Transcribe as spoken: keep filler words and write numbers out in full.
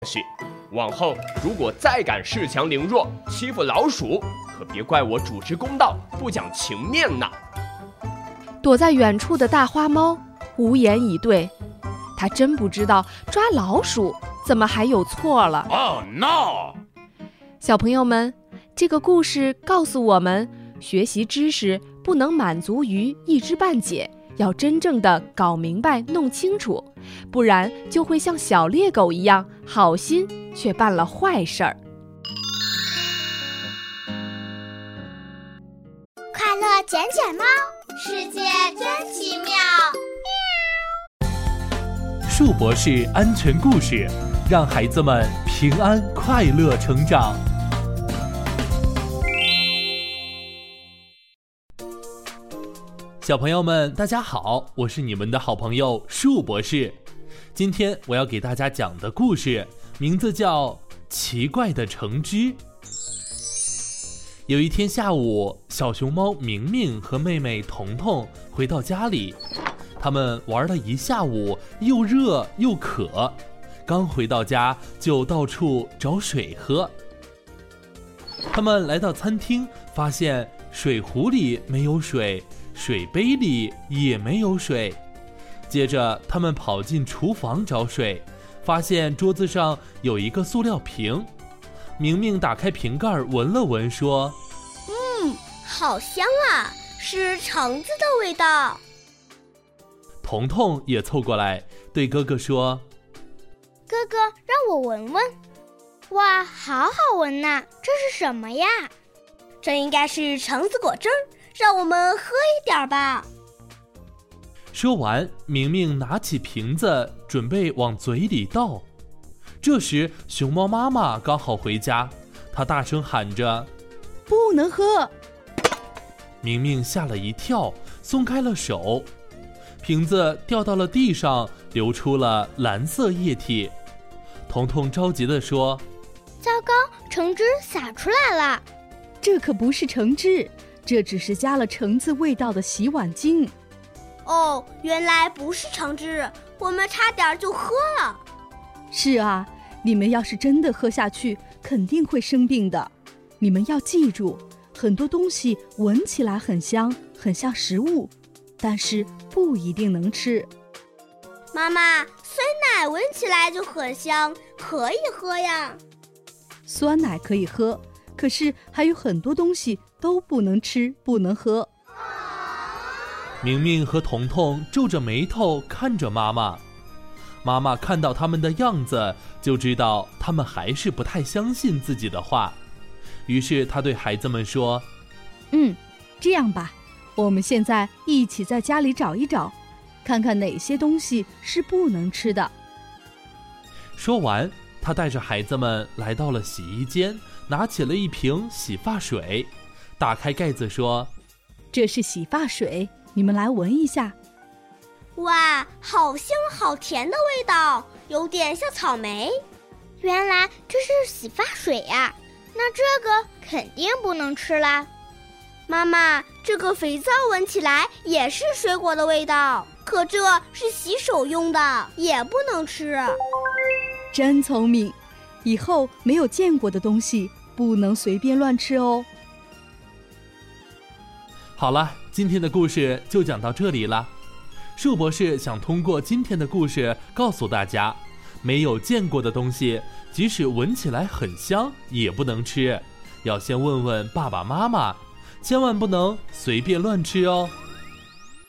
系，往后如果再敢恃强凌弱，欺负老鼠，可别怪我主持公道，不讲情面呢。 躲在远处的大花猫无言以对，他真不知道抓老鼠怎么还有错了。 Oh no！ 小朋友们，这个故事告诉我们，学习知识不能满足于一知半解，要真正的搞明白弄清楚，不然就会像小猎狗一样，好心却办了坏事儿。 快乐捡捡猫，世界真奇妙。 树博士安全故事，让孩子们平安快乐成长。小朋友们大家好，我是你们的好朋友树博士。今天我要给大家讲的故事名字叫《奇怪的橙汁》。有一天下午，小熊猫明明和妹妹彤彤回到家里，他们玩了一下午，又热又渴，刚回到家就到处找水喝。他们来到餐厅，发现水壶里没有水，水杯里也没有水。接着他们跑进厨房找水，发现桌子上有一个塑料瓶。明明打开瓶盖闻了闻，说： 嗯，好香啊，是橙子的味道。 彤彤也凑过来对哥哥说： 哥哥，让我闻闻。哇，好好闻呐，这是什么呀？这应该是橙子果汁儿，让我们喝一点吧。 说完，明明拿起瓶子准备往嘴里倒。这时熊猫妈妈刚好回家，她大声喊着： 不能喝！ 明明吓了一跳，松开了手，瓶子掉到了地上，流出了蓝色液体。彤彤着急地说： 糟糕，橙汁洒出来了。 这可不是橙汁，这只是加了橙子味道的洗碗精。 哦，原来不是橙汁，我们差点就喝了。 是啊，你们要是真的喝下去，肯定会生病的。你们要记住，很多东西闻起来很香，很像食物，但是不一定能吃。 妈妈，酸奶闻起来就很香，可以喝呀。 酸奶可以喝，可是还有很多东西都不能吃，不能喝。 明明和彤彤皱着眉头看着妈妈，妈妈看到他们的样子，就知道他们还是不太相信自己的话。于是她对孩子们说： 嗯，这样吧，我们现在一起在家里找一找，看看哪些东西是不能吃的。 说完，她带着孩子们来到了洗衣间，拿起了一瓶洗发水，打开盖子说： 这是洗发水，你们来闻一下。 哇，好香好甜的味道，有点像草莓。原来这是洗发水呀，那这个肯定不能吃啦。妈妈，这个肥皂闻起来也是水果的味道，可这是洗手用的，也不能吃。 真聪明，以后没有见过的东西不能随便乱吃哦。 好了，今天的故事就讲到这里了。树博士想通过今天的故事告诉大家，没有见过的东西，即使闻起来很香，也不能吃，要先问问爸爸妈妈，千万不能随便乱吃哦。